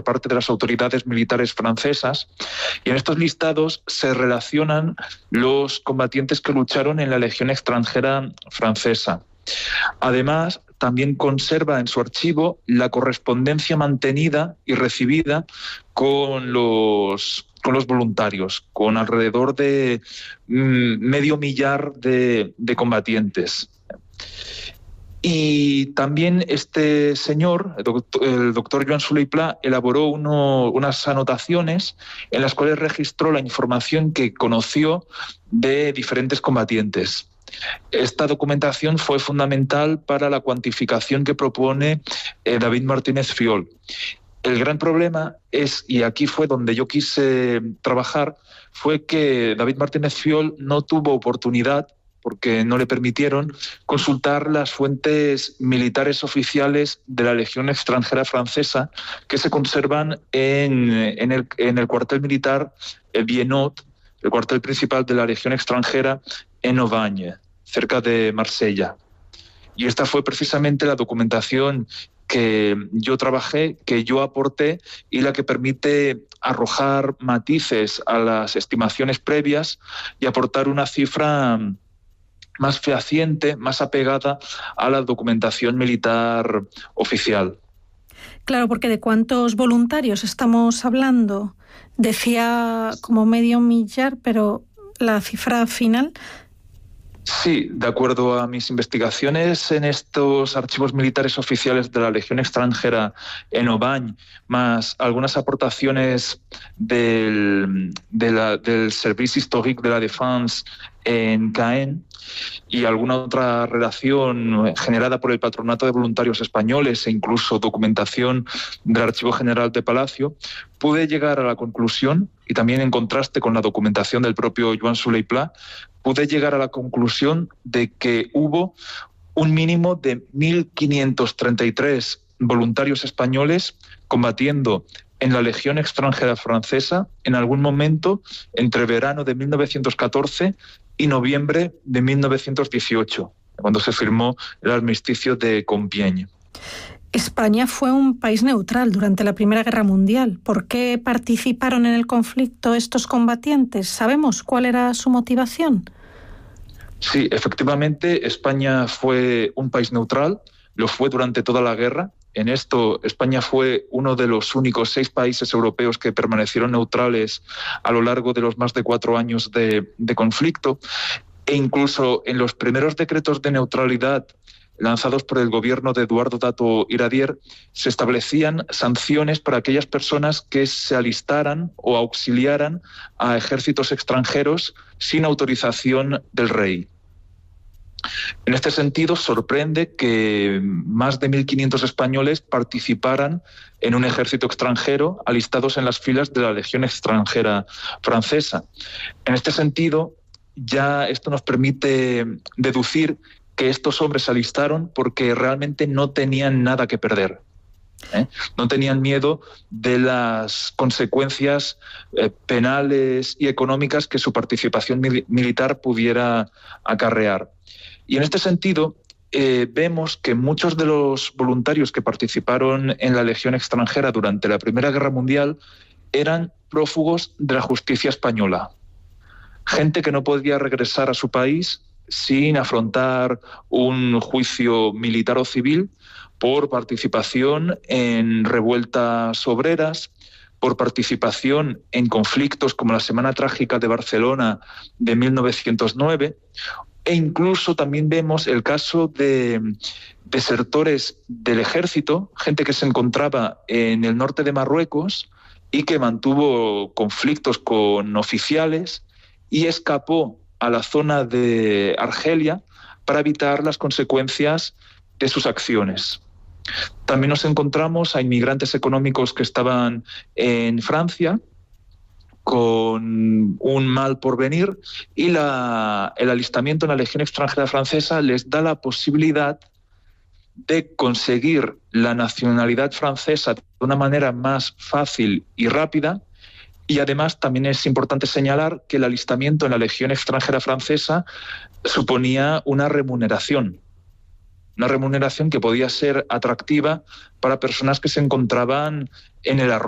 parte de las autoridades militares francesas, y en estos listados se relacionan los combatientes que lucharon en la Legión extranjera francesa. Además, también conserva en su archivo la correspondencia mantenida y recibida con los voluntarios, con alrededor de medio millar de combatientes. Y también este señor, el doctor Joan Solé i Pla, elaboró unas anotaciones en las cuales registró la información que conoció de diferentes combatientes. Esta documentación fue fundamental para la cuantificación que propone David Martínez Fiol. El gran problema es, y aquí fue donde yo quise trabajar, fue que David Martínez Fiol no tuvo oportunidad, porque no le permitieron, consultar las fuentes militares oficiales de la Legión extranjera francesa que se conservan en el cuartel militar Vienot, el cuartel principal de la Legión extranjera en Aubagne, cerca de Marsella. Y esta fue precisamente la documentación que yo trabajé, que yo aporté, y la que permite arrojar matices a las estimaciones previas y aportar una cifra más fehaciente, más apegada a la documentación militar oficial. Claro, porque ¿de cuántos voluntarios estamos hablando? Decía como medio millar, pero la cifra final... Sí, de acuerdo a mis investigaciones en estos archivos militares oficiales de la Legión extranjera en Aubagne, más algunas aportaciones del Service Historique de la Défense en Caen y alguna otra relación generada por el Patronato de Voluntarios Españoles e incluso documentación del Archivo General de Palacio, pude llegar a la conclusión, y también en contraste con la documentación del propio Joan Solé i Pla, pude llegar a la conclusión de que hubo un mínimo de 1.533 voluntarios españoles combatiendo en la Legión extranjera francesa en algún momento entre verano de 1914 y noviembre de 1918, cuando se firmó el armisticio de Compiègne. España fue un país neutral durante la Primera Guerra Mundial. ¿Por qué participaron en el conflicto estos combatientes? ¿Sabemos cuál era su motivación? Sí, efectivamente, España fue un país neutral, lo fue durante toda la guerra. En esto, España fue uno de los únicos 6 países europeos que permanecieron neutrales a lo largo de los más de 4 años de conflicto. E incluso en los primeros decretos de neutralidad lanzados por el gobierno de Eduardo Dato Iradier, se establecían sanciones para aquellas personas que se alistaran o auxiliaran a ejércitos extranjeros sin autorización del rey. En este sentido, sorprende que más de 1.500 españoles participaran en un ejército extranjero alistados en las filas de la Legión extranjera francesa. En este sentido, ya esto nos permite deducir que estos hombres se alistaron porque realmente no tenían nada que perder. No tenían miedo de las consecuencias penales y económicas que su participación militar pudiera acarrear. Y en este sentido, vemos que muchos de los voluntarios que participaron en la Legión extranjera durante la Primera Guerra Mundial eran prófugos de la justicia española. Gente que no podía regresar a su país sin afrontar un juicio militar o civil por participación en revueltas obreras, por participación en conflictos como la Semana Trágica de Barcelona de 1909, e incluso también vemos el caso de desertores del ejército, gente que se encontraba en el norte de Marruecos y que mantuvo conflictos con oficiales y escapó a la zona de Argelia para evitar las consecuencias de sus acciones. También nos encontramos a inmigrantes económicos que estaban en Francia con un mal porvenir y el alistamiento en la Legión extranjera francesa les da la posibilidad de conseguir la nacionalidad francesa de una manera más fácil y rápida. Y además también es importante señalar que el alistamiento en la Legión extranjera francesa suponía una remuneración que podía ser atractiva para personas que se encontraban en el arroyo